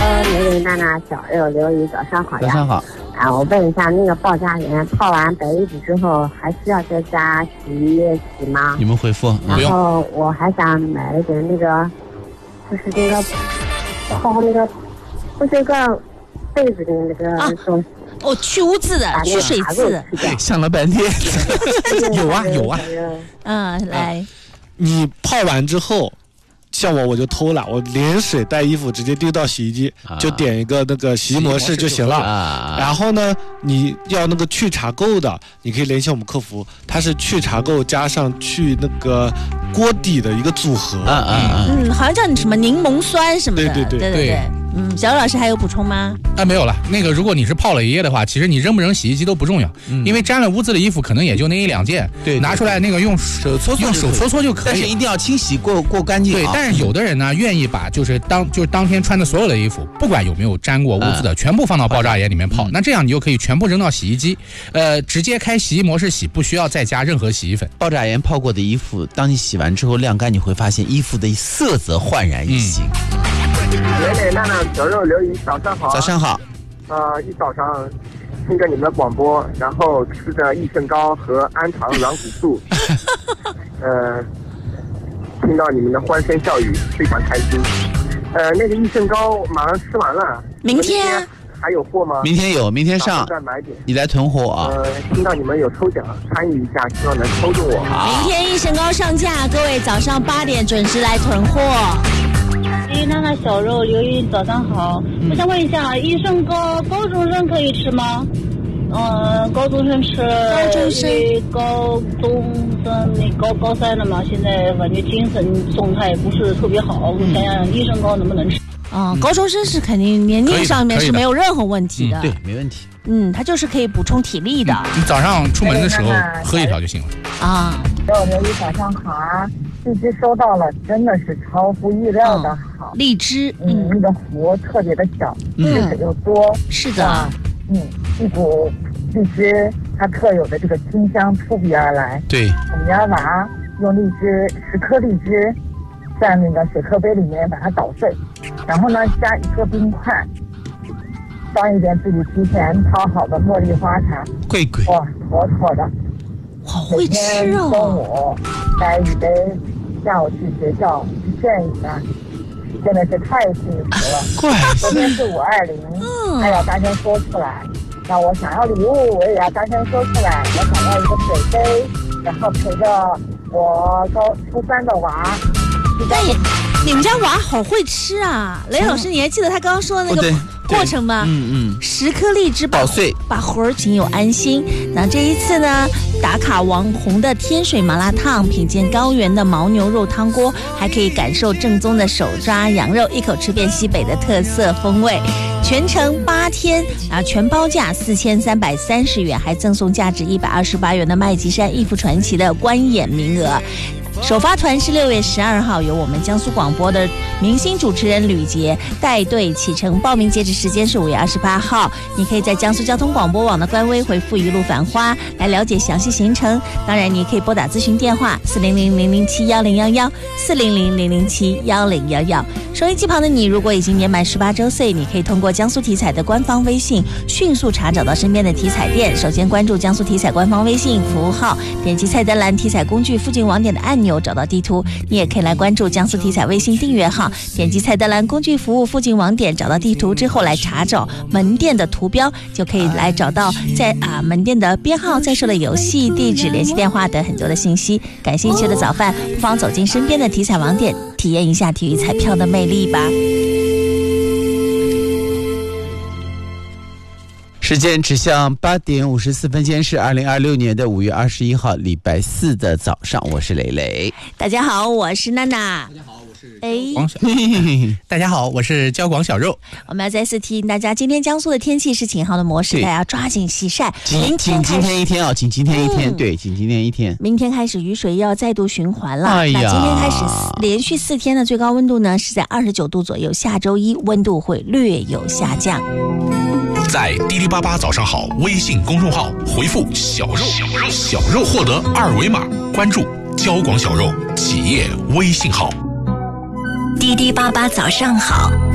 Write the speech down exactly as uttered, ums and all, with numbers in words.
雷雷娜娜、小肉、刘姨，早上好呀！ 早上好。 啊，我问一下，那个爆炸盐泡完白玉子之后，还需要再加洗衣液洗吗？ 你们回复。 然后我还想买一点那个，就是那个泡那个，不是一个被子的那个东西。 啊、哦，去污渍的，去水渍。 想了半天。 有啊有啊。 嗯，来。 你泡完之后。像我我就偷懒，我连水带衣服直接丢到洗衣机，啊、就点一个那个洗衣模式就行了。啊、然后呢，你要那个去茶垢的，你可以联系我们客服，它是去茶垢加上去那个锅底的一个组合。 啊啊嗯，好像叫你什么柠檬酸什么的。 对对对对对。嗯，小老师还有补充吗？ 啊，没有了。那个，如果你是泡了一夜的话，其实你扔不扔洗衣机都不重要，嗯、因为沾了污渍的衣服可能也就那一两件， 对， 拿出来那个用手搓搓，用手搓搓就可以。 但是一定要清洗过过干净。 对，但是有的人呢，愿意把就是当就是当天穿的所有的衣服，不管有没有沾过污渍的，嗯、全部放到爆炸盐里面泡。嗯、那这样你就可以全部扔到洗衣机，呃，直接开洗衣模式洗，不需要再加任何洗衣粉。 爆炸盐泡过的衣服，当你洗完之后晾干，你会发现衣服的色泽焕然一新。 雷雷娜娜、小肉、刘姨，早上好。 早上好。 呃，一早上听着你们的广播，然后吃着益肾膏和安糖软骨素，呃，听到你们的欢声笑语，非常开心。呃，那个益肾膏马上吃完了， 明天还有货吗？ 明天有，明天上。 再买点。 你来囤货啊。 呃，听到你们有抽奖，参与一下，希望能抽中我。 明天益肾膏上架，各位早上八点准时来囤货。 哎，娜娜、小肉、刘云，早上好。嗯、我想问一下，益肾膏高中生可以吃吗？呃，高中生吃， 高中生， 高中生那高高三了嘛，现在感觉精神状态不是特别好，我、嗯、想想益肾膏能不能吃？ 啊、嗯，高中生是肯定年龄上面是没有任何问题的， 嗯、对，没问题。 嗯，它就是可以补充体力的。 嗯、你早上出门的时候喝一条就行了。 啊， 刘刘姨早上好啊！荔枝收到了，真的是超乎意料的好。 嗯、荔枝， 嗯，那个核特别的小，汁水又多。 是的。 嗯，一股荔枝它特有的这个清香扑鼻而来。 对。 我们家娃用荔枝十颗荔枝，在那个水客杯里面把它捣碎，然后呢加一个冰块，放一点自己提前泡好的茉莉花茶。 贵贵。 哇，妥妥的。 好会吃哦！ 中午带一杯，下午去学校去炫一下，真的是太幸福了。 怪， 昨天是五二零，他要大声说出来。那我想要礼物，我也要大声说出来。我想要一个水杯，然后陪着我高初三的娃。 但也，你们家娃好会吃啊！雷老师，你还记得他刚刚说的那个过程吗？ 嗯嗯， 十颗荔枝捣碎， 把核儿仅有安心。那这一次呢，打卡网红的天水麻辣烫，品鉴高原的牦牛肉汤锅，还可以感受正宗的手抓羊肉，一口吃遍西北的特色风味。全程八天啊，全包价四千三百三十元，还赠送价值一百二十八元的麦吉山益福传奇的观演名额。首发团是六月十二号，由我们江苏广播的明星主持人吕杰带队启程，报名截止时间是五月二十八号。你可以在江苏交通广播网的官微回复一路繁花来了解详细行程，当然你也可以拨打咨询电话四零零零零七幺零幺幺四零零零零七幺零幺幺。收音机旁的你，如果已经年满十八周岁，你可以通过江苏体彩的官方微信迅速查找到身边的体彩店。首先关注江苏体彩官方微信服务号，点击菜单栏体彩工具附近网点的按钮，找到地图。你也可以来关注江苏体彩微信订阅号，点击菜单栏工具服务附近网点，找到地图之后来查找门店的图标，就可以来找到在啊门店的编号、在售的游戏、地址、联系电话等很多的信息。感兴趣的早饭，不妨走进身边的体彩网点，体验一下体育彩票的魅力吧。 时间指向八点五十四分，今天是二零二六年的五月二十一号，礼拜四的早上，我是蕾蕾。 大家好，我是娜娜。 大家好，我是哎， 广小。大家好，我是焦广小肉。 我们要再次提醒大家，今天江苏的天气是晴好的模式，大家要抓紧洗晒。 明天今天一天啊，请今天一天，嗯、对，请今天一天。 明天开始雨水要再度循环了。 哎呀， 那今天开始连续四天的最高温度呢是在二十九度左右，下周一温度会略有下降。 在滴滴八八早上好微信公众号回复小肉小肉小肉获得二维码，关注焦广小肉企业微信号。 滴滴八八早上好。